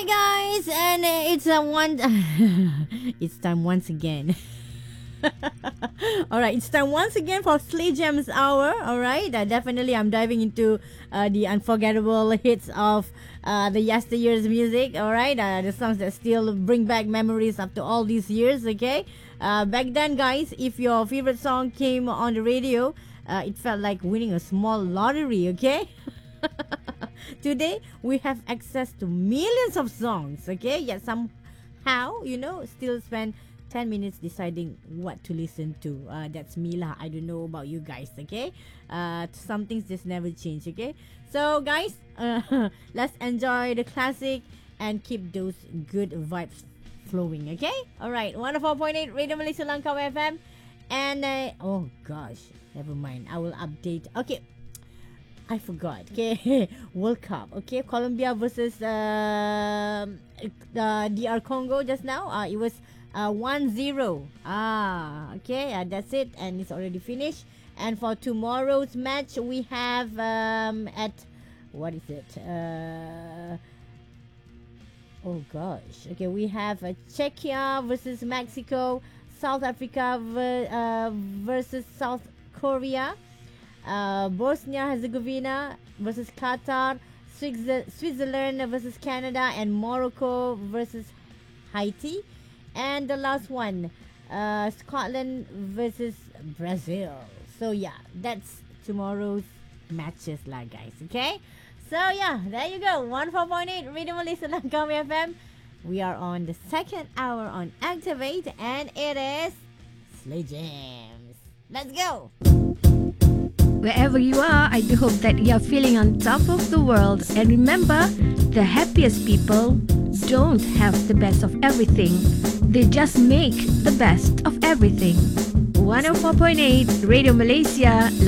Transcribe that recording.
guys, and it's it's time once again. All right, it's time once again for Slay Gems Hour. All right, definitely I'm diving into the unforgettable hits of the yesteryear's music. All right, the songs that still bring back memories after all these years. Okay, back then, guys, if your favorite song came on the radio, it felt like winning a small lottery. Okay. Today we have access to millions of songs, okay? Yet somehow, still spend 10 minutes deciding what to listen to. That's Mila. I don't know about you guys, okay? Some things just never change, okay? So, guys, let's enjoy the classic and keep those good vibes flowing, okay? Alright, 104.8 Radio Malaysia Langkawi FM. And, oh gosh, never mind. I will update. Okay. I forgot. Okay, World Cup. Okay, Colombia versus DR Congo just now. It was 1-0. Okay, that's it, and it's already finished. And for tomorrow's match, we have at what is it? Oh gosh. Okay, we have Czechia versus Mexico, South Africa versus South Korea. Bosnia-Herzegovina versus Qatar, Switzerland versus Canada, and Morocco versus Haiti. And the last one, Scotland versus Brazil. So yeah, that's tomorrow's matches lah, guys. Okay? So yeah, there you go. 104.8 Radio Malaysia Langkawi FM. We are on the second hour on Activate, and it is Slay Gems. Let's go! Wherever you are, I do hope that you are feeling on top of the world. And remember, the happiest people don't have the best of everything. They just make the best of everything. 104.8 Radio Malaysia.